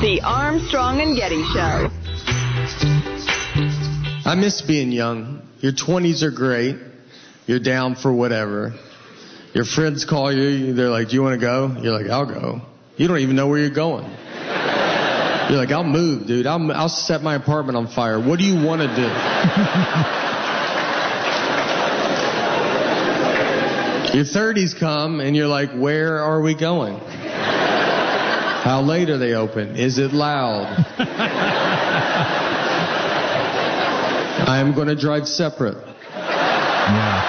The Armstrong and Getty Show. I miss being young. Your 20s are great. You're down for whatever. Your friends call you. They're like, do you want to go? You're like, I'll go. You don't even know where you're going. You're like, I'll move, dude. I'll set my apartment on fire. What do you want to do? Your 30s come and you're like, where are we going? How late are they open? Is it loud? I am going to drive separate. Yeah.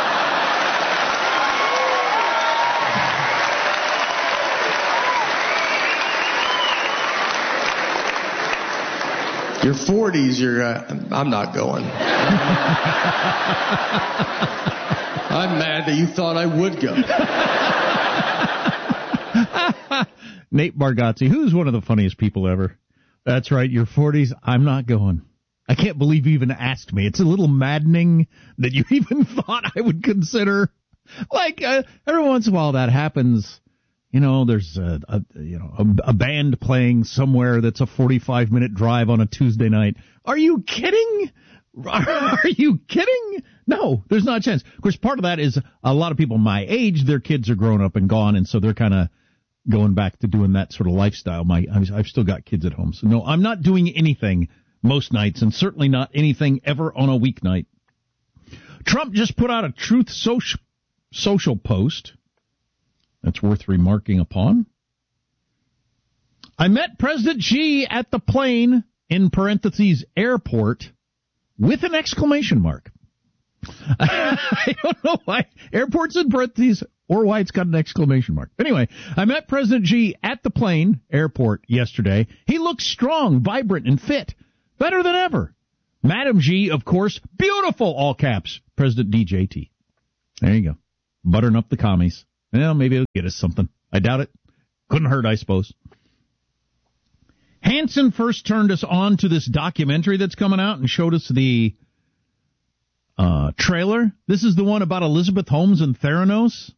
Your 40s, I'm not going. I'm mad that you thought I would go. Nate Bargatze, who's one of the funniest people ever. That's right, your 40s, I'm not going. I can't believe you even asked me. It's a little maddening that you even thought I would consider. Like, every once in a while that happens. You know, there's a band playing somewhere that's a 45-minute drive on a Tuesday night. Are you kidding? Are you kidding? No, there's not a chance. Of course, part of that is a lot of people my age, their kids are grown up and gone, and so they're kind of going back to doing that sort of lifestyle. I've still got kids at home. So, no, I'm not doing anything most nights, and certainly not anything ever on a weeknight. Trump just put out a Truth Social post that's worth remarking upon. I met President Xi at the plane, in parentheses, airport, with an exclamation mark. I don't know why. Airport's in parentheses or why it's got an exclamation mark. Anyway, I met President Xi at the plane, airport, yesterday. He looks strong, vibrant, and fit. Better than ever. Madam Xi, of course, beautiful, all caps, President DJT. There you go. Buttering up the commies. Well, maybe it'll get us something. I doubt it. Couldn't hurt, I suppose. Hanson first turned us on to this documentary that's coming out and showed us the trailer. This is the one about Elizabeth Holmes and Theranos.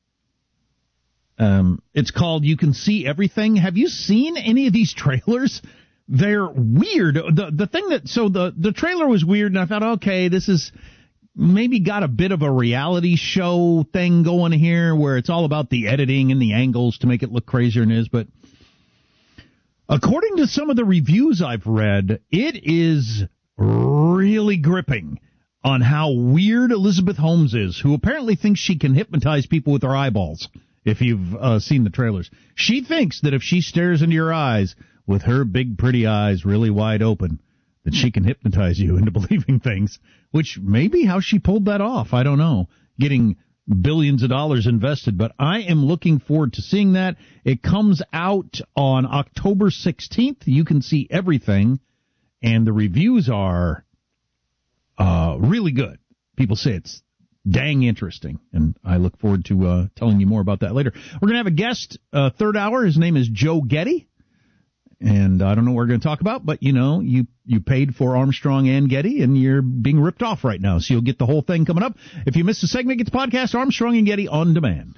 It's called You Can See Everything. Have you seen any of these trailers? They're weird. The trailer was weird, and I thought, okay, this is maybe got a bit of a reality show thing going here where it's all about the editing and the angles to make it look crazier than it is. But according to some of the reviews I've read, it is really gripping on how weird Elizabeth Holmes is, who apparently thinks she can hypnotize people with her eyeballs, if you've seen the trailers. She thinks that if she stares into your eyes with her big, pretty eyes really wide open, that she can hypnotize you into believing things, which may be how she pulled that off. I don't know, getting billions of dollars invested. But I am looking forward to seeing that. It comes out on October 16th. You Can See Everything, and the reviews are really good. People say it's dang interesting, and I look forward to telling you more about that later. We're going to have a guest third hour. His name is Joe Getty. And I don't know what we're going to talk about, but, you know, you paid for Armstrong and Getty, and you're being ripped off right now. So you'll get the whole thing coming up. If you missed a segment, get the podcast Armstrong and Getty on demand.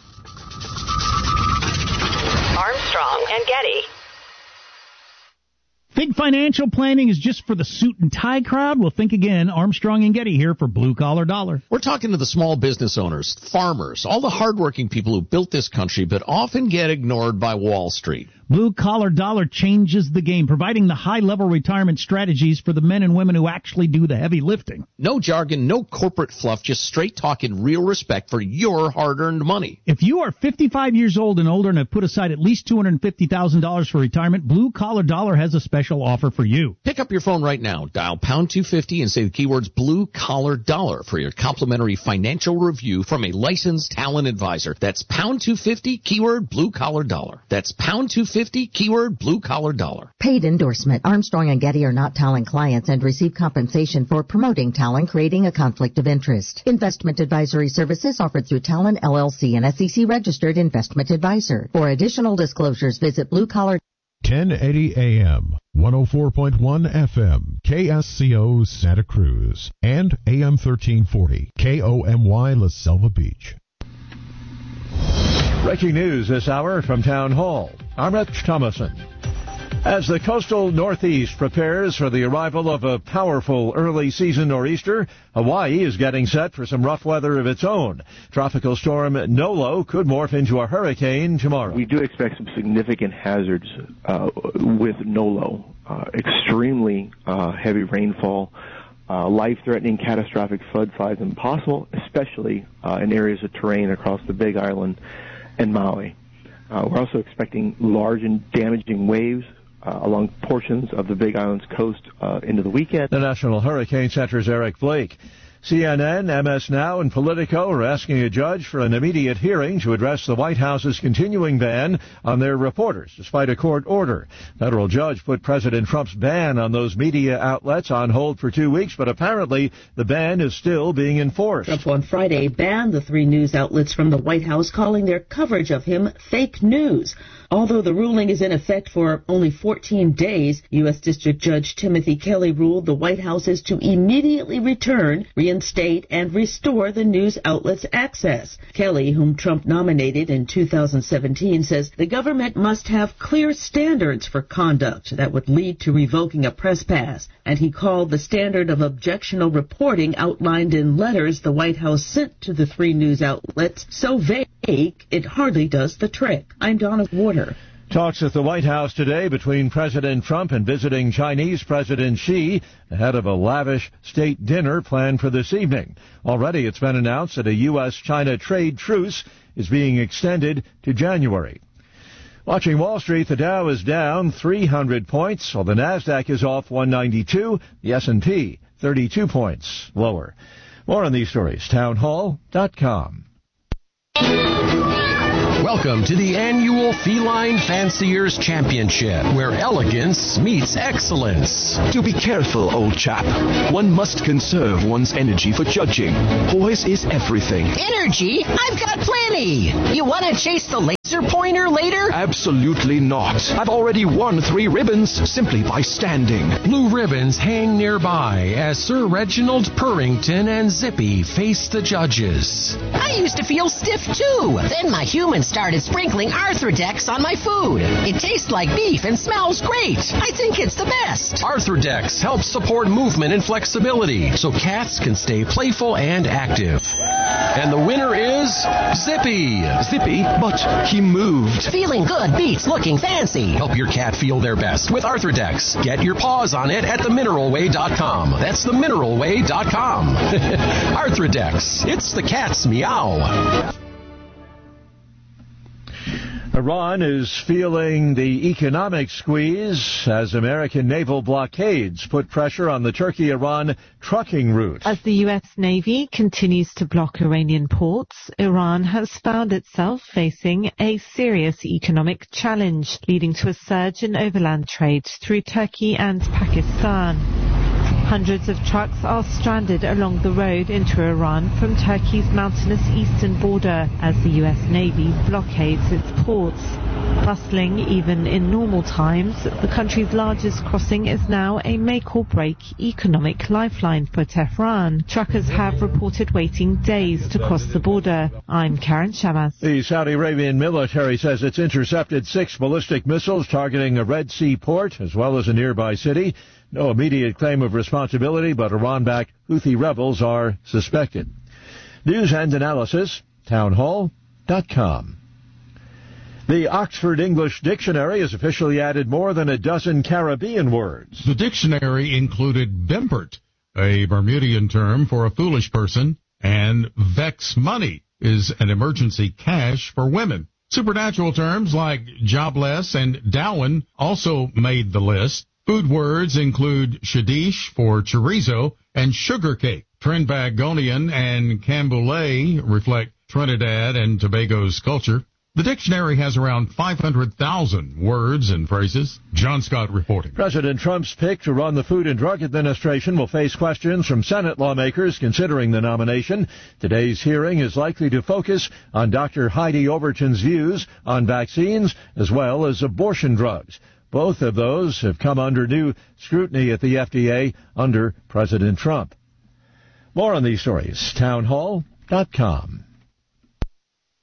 Armstrong and Getty. Think financial planning is just for the suit and tie crowd? Well, think again. Armstrong and Getty here for Blue Collar Dollar. We're talking to the small business owners, farmers, all the hardworking people who built this country but often get ignored by Wall Street. Blue Collar Dollar changes the game, providing the high-level retirement strategies for the men and women who actually do the heavy lifting. No jargon, no corporate fluff, just straight talk and real respect for your hard-earned money. If you are 55 years old and older and have put aside at least $250,000 for retirement, Blue Collar Dollar has a special offer for you. Pick up your phone right now, dial pound 250 and say the keywords Blue Collar Dollar for your complimentary financial review from a licensed talent advisor. That's pound 250, keyword Blue Collar Dollar. That's pound 250, keyword Blue Collar Dollar. Paid endorsement. Armstrong and Getty are not Talon clients and receive compensation for promoting Talon, creating a conflict of interest. Investment advisory services offered through Talon LLC, an SEC registered investment advisor. For additional disclosures, visit Blue Collar. 1080 AM, 104.1 FM, KSCO Santa Cruz, and AM 1340, KOMY La Selva Beach. Breaking news this hour from Town Hall. I'm Rich Thomason. As the coastal Northeast prepares for the arrival of a powerful early season nor'easter, Hawaii is getting set for some rough weather of its own. Tropical storm Nolo could morph into a hurricane tomorrow. We do expect some significant hazards with Nolo. Extremely heavy rainfall, life-threatening catastrophic flood size impossible, especially in areas of terrain across the Big Island and Maui. We're also expecting large and damaging waves along portions of the Big Island's coast into the weekend. The National Hurricane Center's Eric Blake. CNN, MS Now, and Politico are asking a judge for an immediate hearing to address the White House's continuing ban on their reporters, despite a court order. Federal judge put President Trump's ban on those media outlets on hold for 2 weeks, but apparently the ban is still being enforced. Trump on Friday banned the 3 news outlets from the White House, calling their coverage of him fake news. Although the ruling is in effect for only 14 days, U.S. District Judge Timothy Kelly ruled the White House is to immediately return, reinstate, and restore the news outlets' access. Kelly, whom Trump nominated in 2017, says the government must have clear standards for conduct that would lead to revoking a press pass, and he called the standard of objectionable reporting outlined in letters the White House sent to the 3 news outlets so vague it hardly does the trick. I'm Donna Warder. Talks at the White House today between President Trump and visiting Chinese President Xi ahead of a lavish state dinner planned for this evening. Already it's been announced that a U.S.-China trade truce is being extended to January. Watching Wall Street, the Dow is down 300 points, while the Nasdaq is off 192, the S&P 32 points lower. More on these stories, townhall.com. Welcome to the annual Feline Fanciers Championship, where elegance meets excellence. Do be careful, old chap. One must conserve one's energy for judging. Poise is everything. Energy? I've got plenty. You want to chase the laser pointer later? Absolutely not. I've already won 3 ribbons simply by standing. Blue ribbons hang nearby as Sir Reginald Purrington and Zippy face the judges. I used to feel stiff too. Then my humans started sprinkling Arthrodex on my food. It tastes like beef and smells great. I think it's the best. Arthrodex helps support movement and flexibility so cats can stay playful and active. And the winner is Zippy. Zippy? But he moved. Feeling good beats looking fancy. Help your cat feel their best with Arthrodex. Get your paws on it at themineralway.com. That's themineralway.com. Arthrodex. It's the cat's meow. Iran is feeling the economic squeeze as American naval blockades put pressure on the Turkey-Iran trucking route. As the U.S. Navy continues to block Iranian ports, Iran has found itself facing a serious economic challenge, leading to a surge in overland trade through Turkey and Pakistan. Hundreds of trucks are stranded along the road into Iran from Turkey's mountainous eastern border as the U.S. Navy blockades its ports. Bustling even in normal times, the country's largest crossing is now a make-or-break economic lifeline for Tehran. Truckers have reported waiting days to cross the border. I'm Karen Shamas. The Saudi Arabian military says it's intercepted 6 ballistic missiles targeting a Red Sea port as well as a nearby city. No immediate claim of responsibility, but Iran-backed Houthi rebels are suspected. News and analysis, townhall.com. The Oxford English Dictionary has officially added more than a dozen Caribbean words. The dictionary included bimbert, a Bermudian term for a foolish person, and vex money is an emergency cash for women. Supernatural terms like jobless and Darwin also made the list. Food words include shadish for chorizo and sugar cake. Trinbagonian and Camboulay reflect Trinidad and Tobago's culture. The dictionary has around 500,000 words and phrases. John Scott reporting. President Trump's pick to run the Food and Drug Administration will face questions from Senate lawmakers considering the nomination. Today's hearing is likely to focus on Dr. Heidi Overton's views on vaccines as well as abortion drugs. Both of those have come under new scrutiny at the FDA under President Trump. More on these stories, townhall.com.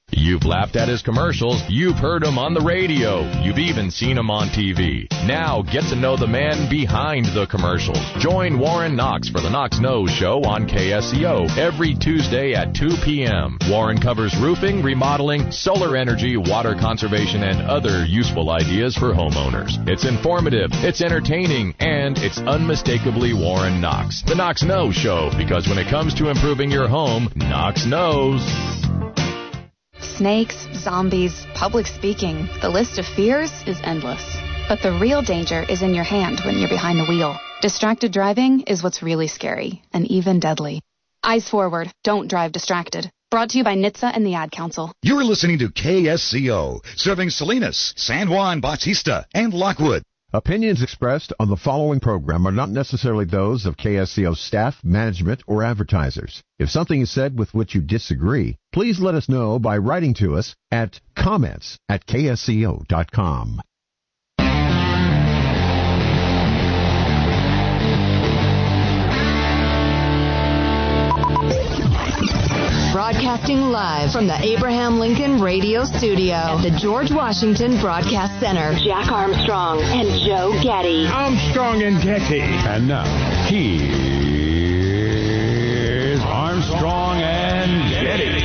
You've laughed at his commercials. You've heard him on the radio. You've even seen him on TV. Now get to know the man behind the commercials. Join Warren Knox for the Knox Knows Show on KSCO every Tuesday at 2 p.m. Warren covers roofing, remodeling, solar energy, water conservation, and other useful ideas for homeowners. It's informative, it's entertaining, and it's unmistakably Warren Knox. The Knox Knows Show, because when it comes to improving your home, Knox knows. Snakes, zombies, public speaking, the list of fears is endless. But the real danger is in your hand when you're behind the wheel. Distracted driving is what's really scary, and even deadly. Eyes forward, don't drive distracted. Brought to you by NHTSA and the Ad Council. You're listening to KSCO, serving Salinas, San Juan Bautista, and Lockwood. Opinions expressed on the following program are not necessarily those of KSCO staff, management, or advertisers. If something is said with which you disagree, please let us know by writing to us at comments@ksco.com. Broadcasting live from the Abraham Lincoln Radio Studio at the George Washington Broadcast Center. Jack Armstrong and Joe Getty. Armstrong and Getty. And now, here's Armstrong and Getty.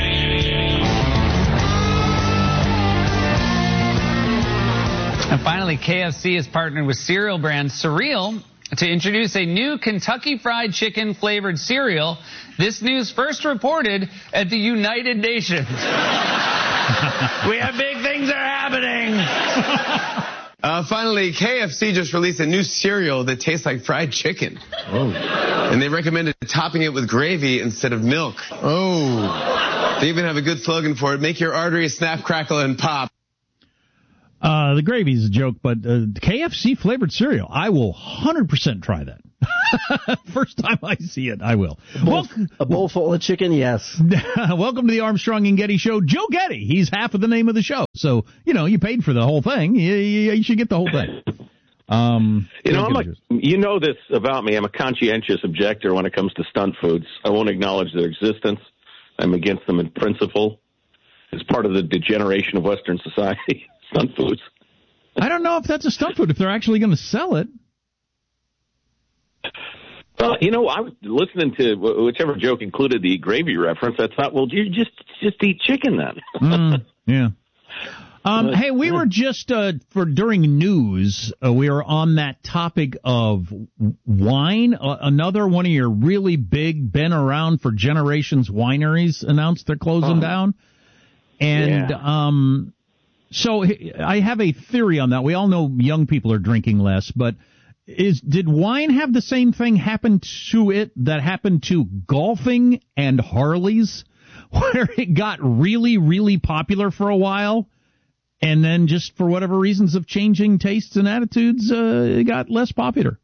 And finally, KFC has partnered with cereal brand Surreal to introduce a new Kentucky Fried Chicken flavored cereal. This news first reported at the United Nations. We have big things are happening. Finally, KFC just released a new cereal that tastes like fried chicken. Oh. And they recommended topping it with gravy instead of milk. Oh. They even have a good slogan for it. Make your arteries snap, crackle, and pop. The gravy's a joke, but KFC flavored cereal, I will 100% try that. First time I see it, I will. A bowl full of chicken, yes. Welcome to the Armstrong and Getty Show. Joe Getty, he's half of the name of the show. So, you paid for the whole thing. You should get the whole thing. You know this about me. I'm a conscientious objector when it comes to stunt foods. I won't acknowledge their existence. I'm against them in principle. It's part of the degeneration of Western society. Stunt foods. I don't know if that's a stunt food, if they're actually going to sell it. Well, I was listening to whichever joke included the gravy reference. I thought, well, you just eat chicken then. Yeah. Hey, we were just, during news, we were on that topic of wine. Another one of your really big, been around for generations wineries announced they're closing down. And, so I have a theory on that. We all know young people are drinking less, but did wine have the same thing happen to it that happened to golfing and Harleys, where it got really, really popular for a while, and then just for whatever reasons of changing tastes and attitudes, it got less popular?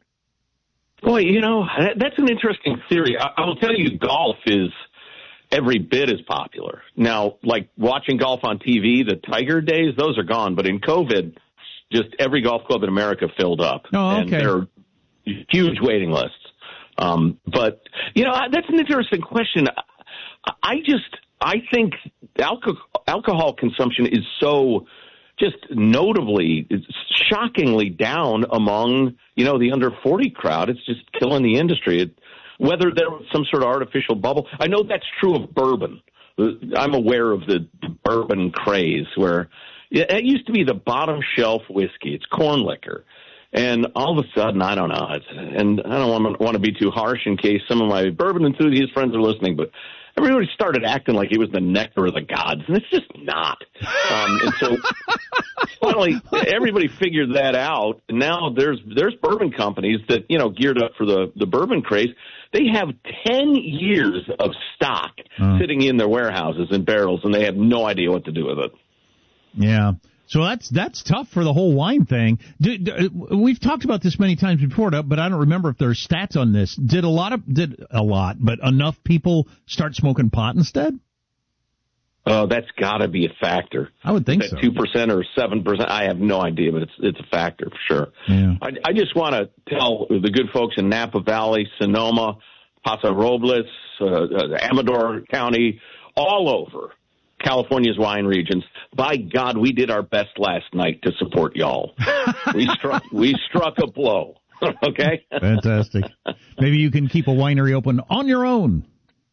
Boy, that's an interesting theory. I will tell you, golf is every bit as popular. Now, like watching golf on TV, the Tiger days, those are gone. But in COVID, just every golf club in America filled up. Oh, okay. And there are huge waiting lists. But, that's an interesting question. I think alcohol consumption is so just notably, shockingly down among, the under 40 crowd. It's just killing the industry. Whether there was some sort of artificial bubble. I know that's true of bourbon. I'm aware of the bourbon craze where it used to be the bottom shelf whiskey. It's corn liquor. And all of a sudden, I don't know. And I don't want to be too harsh in case some of my bourbon enthusiast friends are listening, but everybody started acting like it was the nectar of the gods, and it's just not. And so finally, everybody figured that out. And now there's bourbon companies that, geared up for the bourbon craze. They have 10 years of stock sitting in their warehouses in barrels, and they have no idea what to do with it. Yeah. So that's tough for the whole wine thing. We've talked about this many times before, but I don't remember if there's stats on this. Did but enough people start smoking pot instead? Oh, that's got to be a factor. I would think so. 2% or 7%. I have no idea, but it's a factor for sure. Yeah. I just want to tell the good folks in Napa Valley, Sonoma, Paso Robles, Amador County, all over. California's wine regions. By God, we did our best last night to support y'all. We struck a blow. Okay? Fantastic. Maybe you can keep a winery open on your own.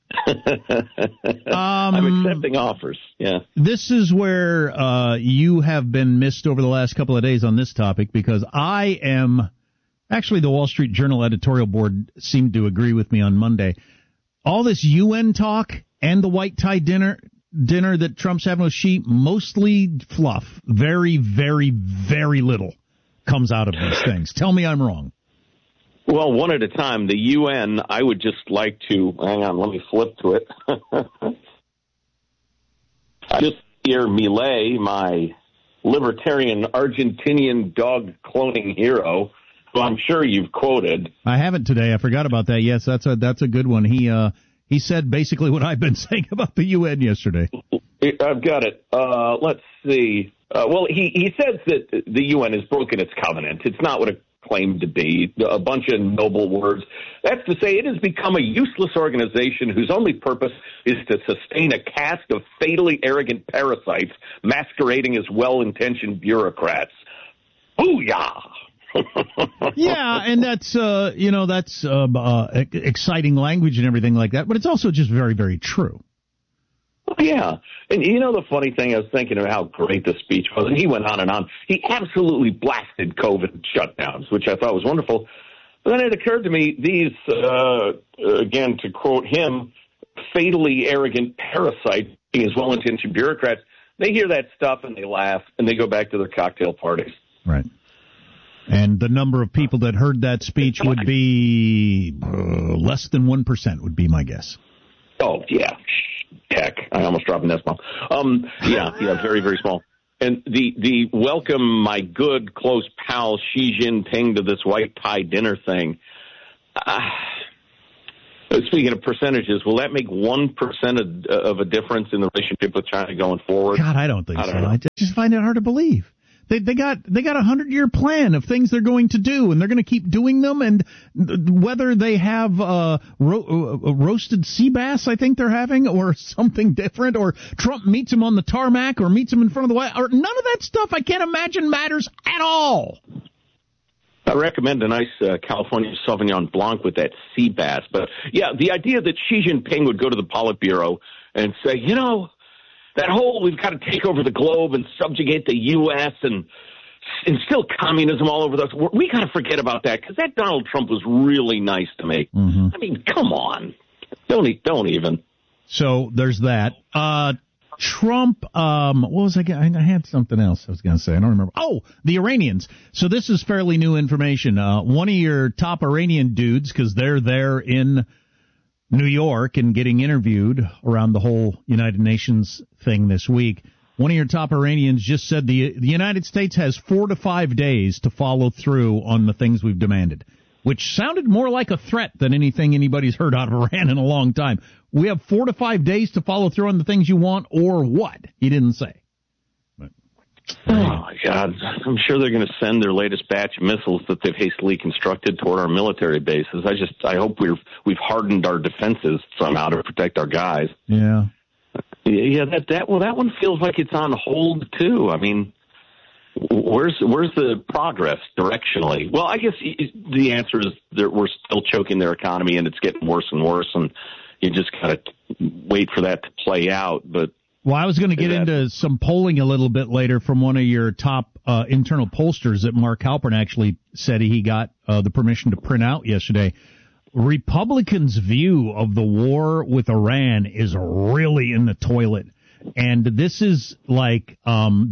I'm accepting offers. Yeah. This is where you have been missed over the last couple of days on this topic, because I am actually, the Wall Street Journal editorial board seemed to agree with me on Monday. All this UN talk and the white tie dinner that Trump's having with Xi, mostly fluff. Very, very, very little comes out of these things. Tell me I'm wrong. Well, one at a time. The UN, I would just like to, hang on, let me flip to it. I just hear Milei, my libertarian Argentinian dog cloning hero, who I'm sure you've quoted. I haven't today. I forgot about that. Yes, that's a good one. He said basically what I've been saying about the UN yesterday. I've got it. Let's see. Well, he says that the UN has broken its covenant. It's not what it claimed to be. A bunch of noble words. That's to say, it has become a useless organization whose only purpose is to sustain a caste of fatally arrogant parasites masquerading as well-intentioned bureaucrats. Booyah! Yeah, and that's exciting language and everything like that, but it's also just very, very true. Yeah, and you know the funny thing, I was thinking of how great the speech was, and he went on and on. He absolutely blasted COVID shutdowns, which I thought was wonderful. But then it occurred to me, these, again, to quote him, fatally arrogant parasites, being as well-intentioned bureaucrats, they hear that stuff and they laugh and they go back to their cocktail parties. Right. And the number of people that heard that speech would be less than 1%, would be my guess. Oh, yeah. Heck, I almost dropped an S-bomb. Yeah, very, very small. And the welcome my good close pal Xi Jinping to this white tie dinner thing. Speaking of percentages, will that make 1% of a difference in the relationship with China going forward? God, I don't think so. I just find it hard to believe. They got a 100-year plan of things they're going to do, and they're going to keep doing them. And whether they have roasted sea bass, I think they're having, or something different, or Trump meets him on the tarmac, or meets him in front of the White House, or none of that stuff I can't imagine matters at all. I recommend a nice California Sauvignon Blanc with that sea bass. But yeah, the idea that Xi Jinping would go to the Politburo and say, you know, that whole we've got to take over the globe and subjugate the U.S. and instill communism all over us. We got to forget about that, because that Donald Trump was really nice to me. Mm-hmm. I mean, come on. Don't even. So there's that. Trump, what was I had something else I was going to say. I don't remember. Oh, the Iranians. So this is fairly new information. One of your top Iranian dudes, because they're there in New York and getting interviewed around the whole United Nations thing this week. One of your top Iranians just said the United States has 4 to 5 days to follow through on the things we've demanded, which sounded more like a threat than anything anybody's heard out of Iran in a long time. We have 4 to 5 days to follow through on the things you want, or what? He didn't say. Oh, my God. I'm sure they're going to send their latest batch of missiles that they've hastily constructed toward our military bases. I hope we've hardened our defenses somehow to protect our guys. Yeah. Yeah, that one feels like it's on hold, too. I mean, where's the progress directionally? Well, I guess the answer is that we're still choking their economy and it's getting worse and worse, and you just got to wait for that to play out. But well, I was going to get into some polling a little bit later from one of your top internal pollsters that Mark Halpern actually said he got the permission to print out yesterday. Republicans' view of the war with Iran is really in the toilet. And this is like what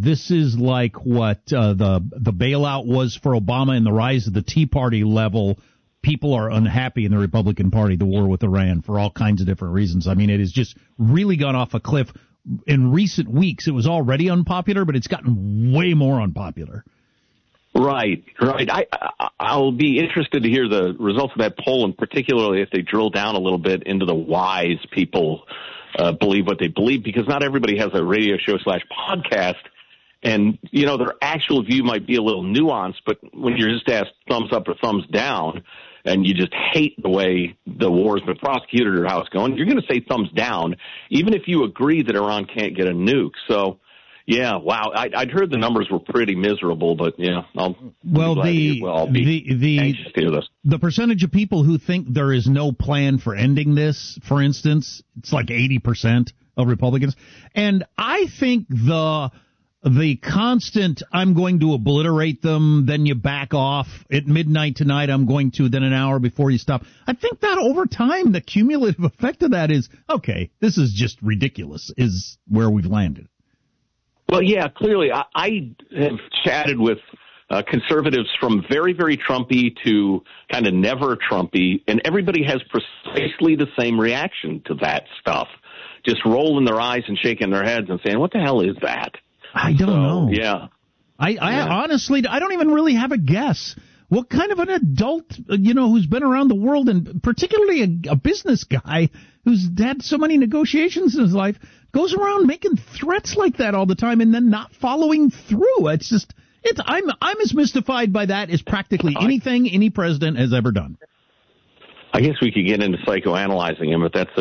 the bailout was for Obama and the rise of the Tea Party level. People are unhappy in the Republican Party, the war with Iran, for all kinds of different reasons. I mean, it has just really gone off a cliff. In recent weeks, it was already unpopular, but it's gotten way more unpopular. Right. I'll be interested to hear the results of that poll, and particularly if they drill down a little bit into the whys people believe what they believe, because not everybody has a radio show / podcast, and, you know, their actual view might be a little nuanced, but when you're just asked thumbs up or thumbs down, and you just hate the way the war's been prosecuted or how it's going, you're going to say thumbs down, even if you agree that Iran can't get a nuke. So, yeah, wow. I'd heard the numbers were pretty miserable, but yeah, I'll be anxious to hear this. The percentage of people who think there is no plan for ending this, for instance, it's like 80% of Republicans. And I think the constant, I'm going to obliterate them, then you back off, at midnight tonight I'm going to, then an hour before you stop. I think that over time, the cumulative effect of that is, okay, this is just ridiculous, is where we've landed. Well, yeah, clearly. I have chatted with conservatives from very, very Trumpy to kind of never Trumpy, and everybody has precisely the same reaction to that stuff. Just rolling their eyes and shaking their heads and saying, what the hell is that? I don't know. Yeah. I honestly, I don't even really have a guess. What kind of an adult, who's been around the world, and particularly a business guy who's had so many negotiations in his life, goes around making threats like that all the time and then not following through? It's just, I'm as mystified by that as practically anything any president has ever done. I guess we could get into psychoanalyzing him, but that's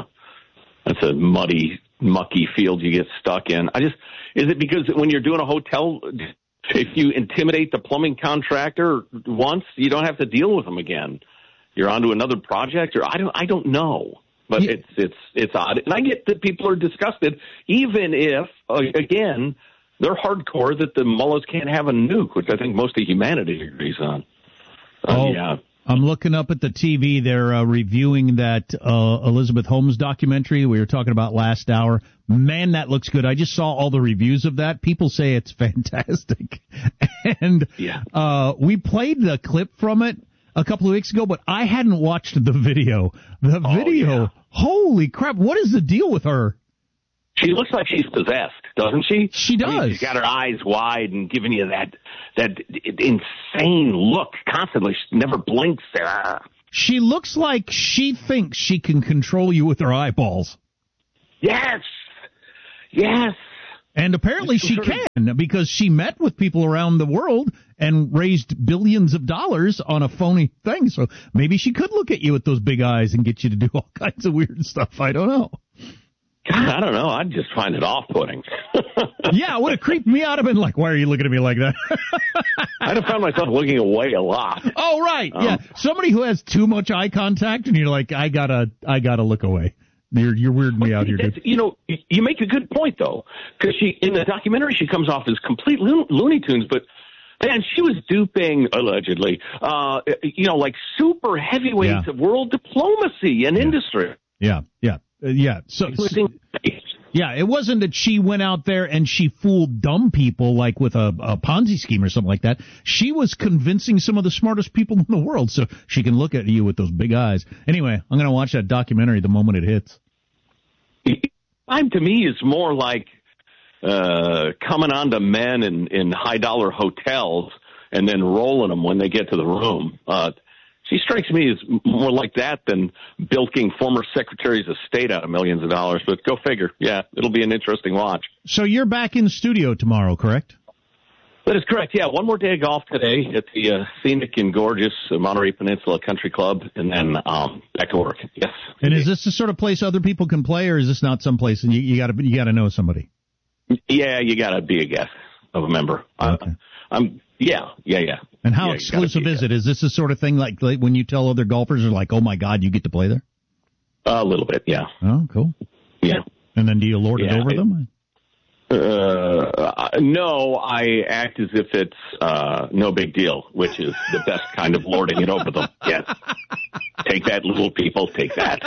a muddy, mucky field you get stuck in. Is it because when you're doing a hotel, if you intimidate the plumbing contractor once, you don't have to deal with them again? You're on to another project, or I don't know. But it's odd. And I get that people are disgusted, even if, again, they're hardcore that the mullahs can't have a nuke, which I think most of humanity agrees on. Yeah. I'm looking up at the TV. They're reviewing that Elizabeth Holmes documentary we were talking about last hour. Man, that looks good. I just saw all the reviews of that. People say it's fantastic. And we played the clip from it a couple of weeks ago, but I hadn't watched the video. The video, holy crap, what is the deal with her? She looks like she's possessed, doesn't she? She does. I mean, she's got her eyes wide and giving you that insane look constantly. She never blinks. She looks like she thinks she can control you with her eyeballs. Yes. Yes. And apparently she can, because she met with people around the world and raised billions of dollars on a phony thing. So maybe she could look at you with those big eyes and get you to do all kinds of weird stuff. I don't know. God, I don't know. I'd just find it off-putting. Yeah, it would have creeped me out. I've been like, why are you looking at me like that? I'd have found myself looking away a lot. Oh, right. Yeah. Somebody who has too much eye contact and you're like, I gotta look away. You're weirding me out here, dude. You make a good point, though, because in the documentary, she comes off as complete Looney Tunes, but man, she was duping, allegedly, like super heavyweights of world diplomacy and industry. Yeah. So it wasn't that she went out there and she fooled dumb people like with a Ponzi scheme or something like that. She was convincing some of the smartest people in the world so she can look at you with those big eyes. Anyway, I'm going to watch that documentary the moment it hits. Time to me is more like coming on to men in high-dollar hotels and then rolling them when they get to the room. She strikes me as more like that than bilking former secretaries of state out of millions of dollars. But go figure. Yeah, it'll be an interesting watch. So you're back in studio tomorrow, correct? That is correct. Yeah, one more day of golf today at the scenic and gorgeous Monterey Peninsula Country Club, and then back to work. Yes. And is this the sort of place other people can play, or is this not some place and you got to know somebody? Yeah, you got to be a guest of a member. Okay. Yeah. And how exclusive is it? Is this the sort of thing like when you tell other golfers are like, oh my God, you get to play there? A little bit, yeah. Oh, cool. Yeah. And then do you lord it over them? No, I act as if it's no big deal, which is the best kind of lording it over them. Yes. Take that, little people, take that.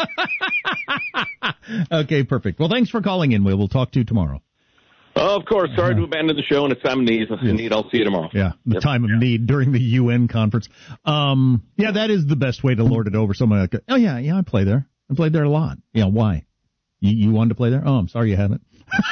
Okay, perfect. Well, thanks for calling in. We'll talk to you tomorrow. Of course. Sorry to abandon the show, and it's time of need. I'll see you tomorrow. Yeah, the time of need during the UN conference. That is the best way to lord it over somebody like that. Oh, yeah, I play there. I played there a lot. Yeah, why? You wanted to play there? Oh, I'm sorry you haven't.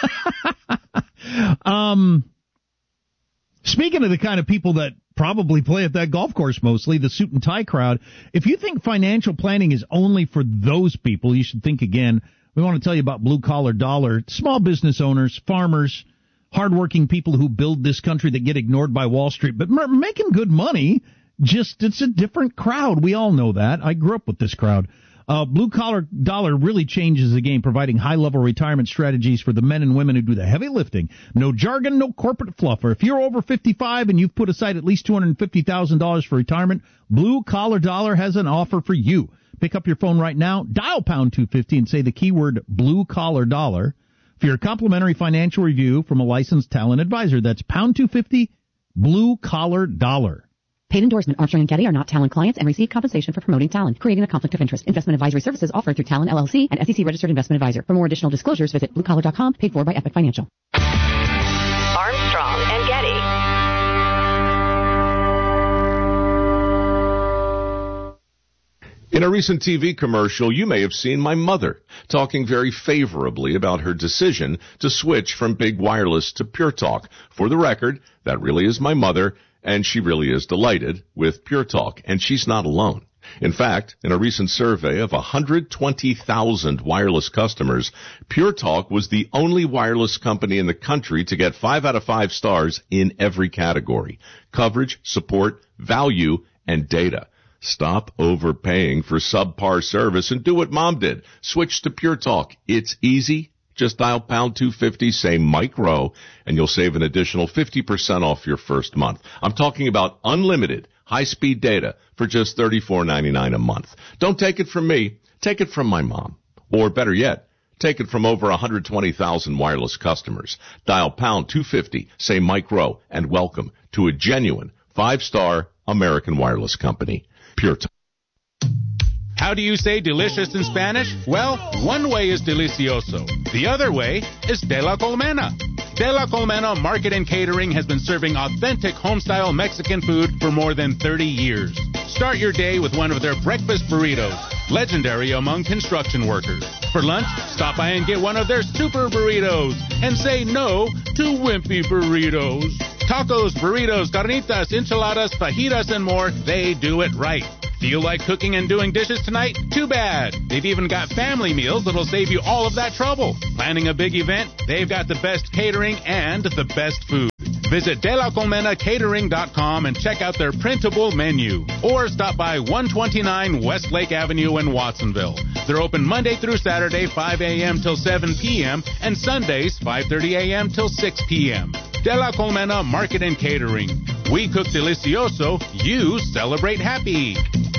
Speaking of the kind of people that probably play at that golf course mostly, the suit and tie crowd, if you think financial planning is only for those people, you should think again. We want to tell you about Blue Collar Dollar, small business owners, farmers, hardworking people who build this country that get ignored by Wall Street, but making good money. it's a different crowd. We all know that. I grew up with this crowd. Blue Collar Dollar really changes the game, providing high-level retirement strategies for the men and women who do the heavy lifting. No jargon, no corporate fluff. Or if you're over 55 and you've put aside at least $250,000 for retirement, Blue Collar Dollar has an offer for you. Pick up your phone right now, dial pound 250 and say the keyword Blue Collar Dollar for your complimentary financial review from a licensed talent advisor. That's pound 250, Blue Collar Dollar. Paid endorsement. Armstrong & Getty are not Talent clients and receive compensation for promoting Talent, creating a conflict of interest. Investment advisory services offered through Talent LLC and SEC registered investment advisor. For more additional disclosures, visit bluecollar.com, paid for by Epic Financial. Armstrong and Getty. In a recent TV commercial, you may have seen my mother talking very favorably about her decision to switch from big wireless to Pure Talk. For the record, that really is my mother, and she really is delighted with Pure Talk, and she's not alone. In fact, in a recent survey of 120,000 wireless customers, Pure Talk was the only wireless company in the country to get 5 out of 5 stars in every category: coverage, support, value, and data. Stop overpaying for subpar service and do what Mom did. Switch to Pure Talk. It's easy. Just dial pound 250, say Mike Rowe, and you'll save an additional 50% off your first month. I'm talking about unlimited high-speed data for just $34.99 a month. Don't take it from me. Take it from my mom. Or better yet, take it from over 120,000 wireless customers. Dial pound 250, say Mike Rowe, and welcome to a genuine 5-star American wireless company. Pure Talk. How do you say delicious in Spanish? Well, one way is delicioso. The other way is de la Colmena. De la Colmena Market and Catering has been serving authentic home-style Mexican food for more than 30 years. Start your day with one of their breakfast burritos, legendary among construction workers. For lunch, stop by and get one of their super burritos and say no to wimpy burritos. Tacos, burritos, carnitas, enchiladas, fajitas, and more, they do it right. Feel like cooking and doing dishes tonight? Too bad. They've even got family meals that'll save you all of that trouble. Planning a big event? They've got the best catering and the best food. Visit DelaColmenaCatering.com and check out their printable menu. Or stop by 129 Westlake Avenue in Watsonville. They're open Monday through Saturday, 5 a.m. till 7 p.m. and Sundays, 5:30 a.m. till 6 p.m. De La Colmena Market and Catering. We cook delicioso, you celebrate happy.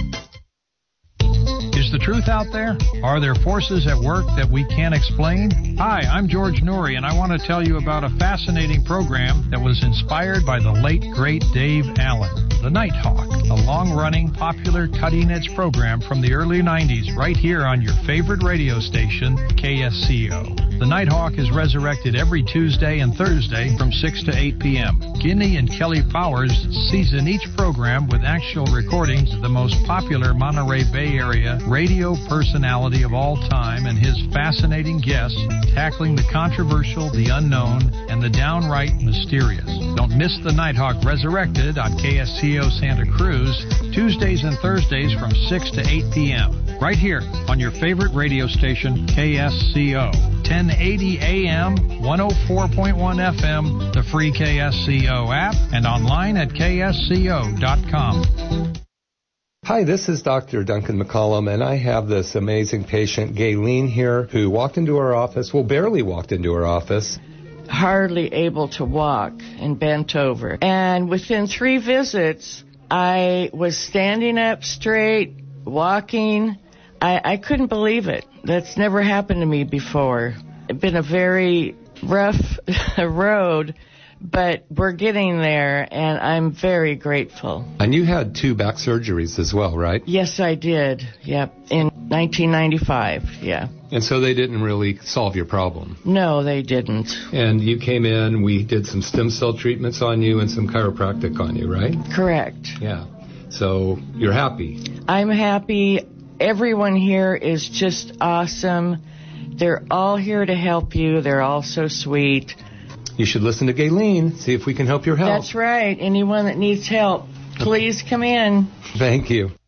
Is the truth out there? Are there forces at work that we can't explain? Hi, I'm George Noory, and I want to tell you about a fascinating program that was inspired by the late, great Dave Allen. The Nighthawk, a long-running, popular, cutting-edge program from the early 90s right here on your favorite radio station, KSCO. The Nighthawk is resurrected every Tuesday and Thursday from 6 to 8 p.m. Guinea and Kelly Powers season each program with actual recordings of the most popular Monterey Bay Area radio personality of all time and his fascinating guests tackling the controversial, the unknown, and the downright mysterious. Don't miss the Nighthawk Resurrected on KSCO Santa Cruz, Tuesdays and Thursdays from 6 to 8 p.m. Right here on your favorite radio station, KSCO. 1080 AM, 104.1 FM, the free KSCO app, and online at ksco.com. Hi, this is Dr. Duncan McCollum, and I have this amazing patient, Gayleen, here, who walked into our office, barely walked into our office. Hardly able to walk and bent over. And within 3 visits, I was standing up straight, walking. I couldn't believe it. That's never happened to me before. It's been a very rough road, but we're getting there, and I'm very grateful. And you had 2 back surgeries as well, right? Yes, I did. Yep, in 1995, yeah. And so they didn't really solve your problem? No, they didn't. And you came in, we did some stem cell treatments on you and some chiropractic on you, right? Correct. Yeah. So you're happy? I'm happy. Everyone here is just awesome. They're all here to help you. They're all so sweet. You should listen to Gayleen, see if we can help your health. That's right. Anyone that needs help, please come in. Thank you.